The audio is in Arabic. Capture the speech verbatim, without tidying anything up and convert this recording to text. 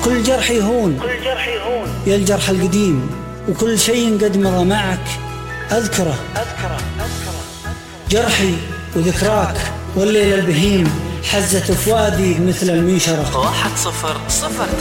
كل جرح يهون يا الجرح القديم، وكل شيء قد مضى معك أذكره جرحي وذكراك والليل البهيم حزت فؤادي مثل المنشرة. واحد صفر صفر